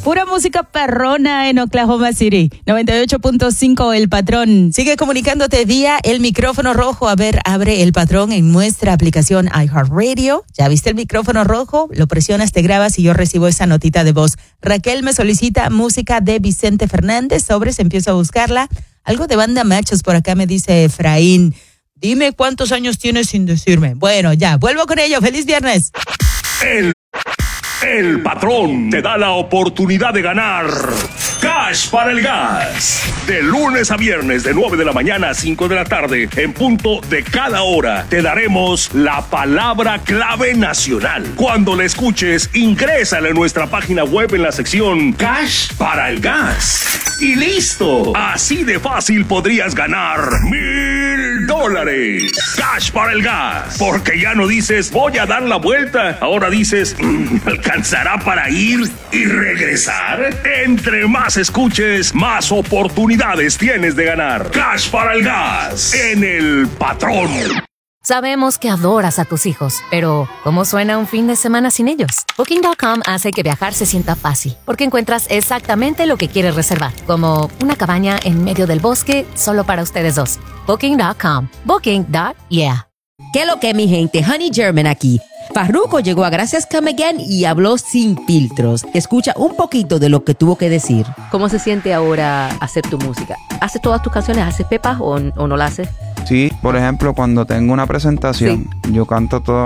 Pura música perrona en Oklahoma City. 98.5 El Patrón. Sigue comunicándote vía el micrófono rojo. A ver, abre El Patrón en nuestra aplicación iHeartRadio. ¿Ya viste el micrófono rojo? Lo presionas, te grabas y yo recibo esa notita de voz. Raquel me solicita música de Vicente Fernández. Sobres, empiezo a buscarla. Algo de Banda Machos por acá me dice Efraín. Dime cuántos años tienes sin decirme. Bueno, ya, vuelvo con ello. ¡Feliz viernes! El Patrón te da la oportunidad de ganar Cash para el Gas. De lunes a viernes, de 9 de la mañana a 5 de la tarde, en punto de cada hora, te daremos la palabra clave nacional. Cuando la escuches, ingrésala en nuestra página web en la sección Cash para el Gas. Y listo. Así de fácil podrías ganar $1,000. Cash para el Gas. Porque ya no dices, voy a dar la vuelta. Ahora dices, ¿alcanzará para ir y regresar? Entre más escuches, más oportunidades tienes de ganar. Cash para el Gas en El Patrón. Sabemos que adoras a tus hijos, pero ¿cómo suena un fin de semana sin ellos? Booking.com hace que viajar se sienta fácil, porque encuentras exactamente lo que quieres reservar, como una cabaña en medio del bosque solo para ustedes dos. Booking.com. Booking.yeah. ¿Qué lo que, mi gente? Honey German aquí. Farruko llegó a Gracias Come Again y habló sin filtros. Escucha un poquito de lo que tuvo que decir. ¿Cómo se siente ahora hacer tu música? ¿Haces todas tus canciones? ¿Haces pepas o no la haces? Sí, por ejemplo, cuando tengo una presentación, yo canto todas